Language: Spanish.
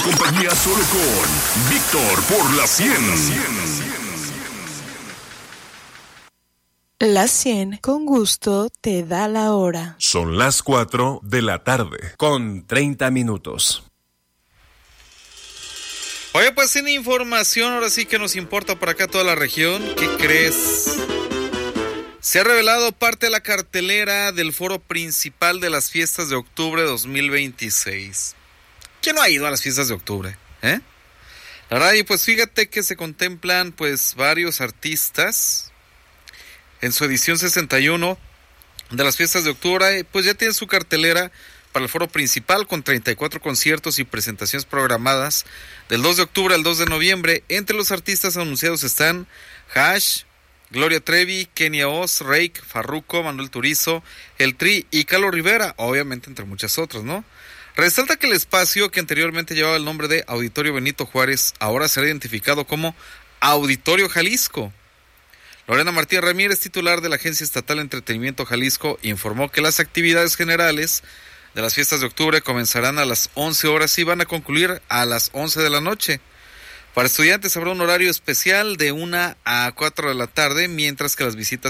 compañía solo con Víctor por la 100. La 100 con gusto te da la hora. Son las 4 de la tarde, con 30 minutos. Oye, pues sin información, ahora sí que nos importa por acá toda la región. ¿Qué crees? Se ha revelado parte de la cartelera del foro principal de las fiestas de octubre 2026. ¿Quién no ha ido a las fiestas de octubre? La verdad, y pues fíjate que se contemplan pues varios artistas en su edición 61 de las fiestas de octubre, pues ya tienen su cartelera para el foro principal con 34 conciertos y presentaciones programadas del 2 de octubre al 2 de noviembre. Entre los artistas anunciados están Hash, Gloria Trevi, Kenia Oz, Reik, Farruko, Manuel Turizo, El Tri y Carlos Rivera, obviamente entre muchas otras, ¿no? Resalta que el espacio que anteriormente llevaba el nombre de Auditorio Benito Juárez ahora será identificado como Auditorio Jalisco. Lorena Martín Ramírez, titular de la Agencia Estatal de Entretenimiento Jalisco, informó que las actividades generales de las fiestas de octubre comenzarán a las 11 horas y van a concluir a las 11 de la noche. Para estudiantes habrá un horario especial de 1 a 4 de la tarde, mientras que las visitas